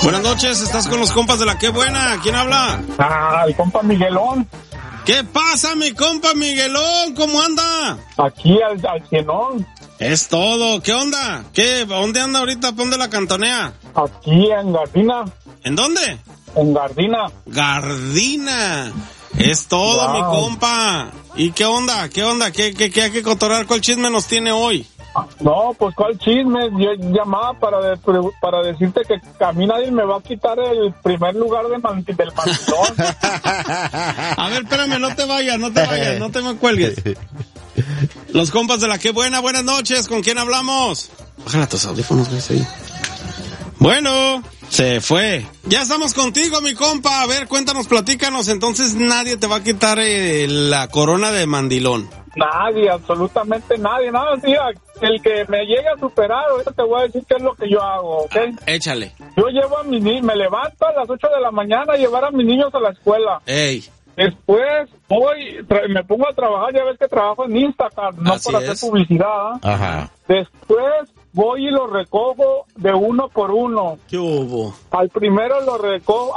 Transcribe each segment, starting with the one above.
Buenas noches, estás con los compas de la Qué Buena. ¿Quién habla? El compa Miguelón. ¿Qué pasa, mi compa Miguelón? ¿Cómo anda? Aquí al cienón. Es todo. ¿Qué onda? ¿Dónde anda ahorita? ¿Dónde la cantonea? Aquí en Gardina. ¿En dónde? En Gardina. Gardina. Es todo, wow, mi compa. ¿Y qué onda? ¿Qué hay que cotorrar? ¿Cuál chisme nos tiene hoy? No, pues ¿cuál chisme? Yo llamaba para decirte que a mí nadie me va a quitar el primer lugar del mandilón. A ver, espérame, no te vayas, no te me cuelgues. Los compas de la Qué Buena, buenas noches, ¿con quién hablamos? Bájala tus audífonos, güey, ahí. Bueno, se fue. Ya estamos contigo, mi compa. A ver, cuéntanos, platícanos. Entonces nadie te va a quitar la corona de mandilón. Nadie, absolutamente nadie. Nada, sí, el que me llegue a superar, ahorita te voy a decir qué es lo que yo hago, ¿ok? Échale. Yo llevo a me levanto a las 8 de la mañana a llevar a mis niños a la escuela. Ey. Después me pongo a trabajar, ya ves que trabajo en Instagram, no por hacer publicidad. Ajá. Después voy y lo recojo de uno por uno. ¿Qué hubo? Al primero lo recojo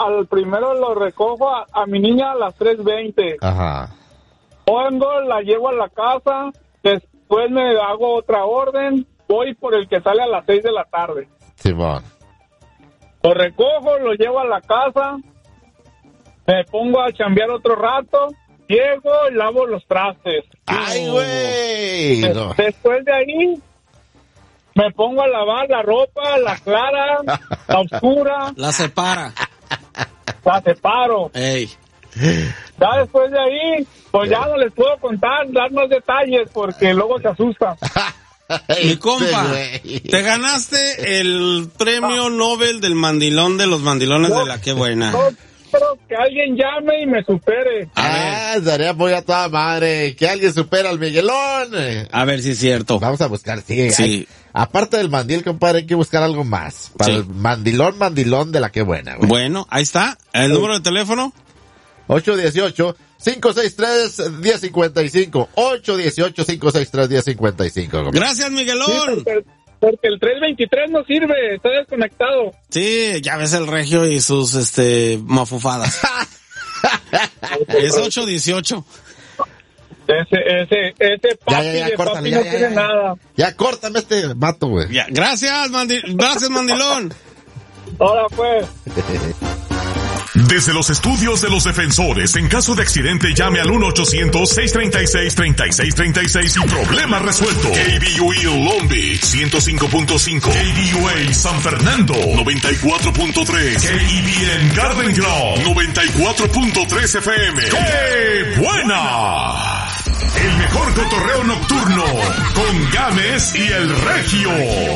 a mi niña a las 3:20. Ajá. Pongo, la llevo a la casa, después me hago otra orden, voy por el que sale a las 6 de la tarde. Sí, bueno. Lo recojo, lo llevo a la casa, me pongo a chambear otro rato, llego y lavo los trastes. ¡Ay, güey! No. Después de ahí, me pongo a lavar la ropa, la clara, la oscura. La separo. Ey. Ya después de ahí, pues ya no les puedo dar más detalles porque luego se asustan. Mi compa, te ganaste el premio Nobel del mandilón de los mandilones de la Qué Buena. No, pero que alguien llame y me supere. Daría apoyo a toda madre. Que alguien supera al Miguelón. A ver si es cierto. Vamos a buscar, sí. Aparte del mandil, compadre, hay que buscar algo más. Para el mandilón de la Qué Buena, güey. Bueno, ahí está. ¿El número de teléfono? 818-563-1055. 818-563-1055. Gracias, Miguelón. Sí, porque el 323 no sirve, está desconectado. Sí, ya ves el regio y sus mafufadas. Es 818. Ese papi ya, córtale, no tiene nada. Ya, córtame este vato, güey. Gracias, mandilón. Ahora pues. Desde los estudios de los defensores, en caso de accidente llame al 1-800-636-3636 y problema resuelto. KBUE Long Beach 105.5, KBUA San Fernando 94.3, KEBN Garden Grove 94.3 FM. ¡Qué buena! El mejor cotorreo nocturno con Gámez y el Regio.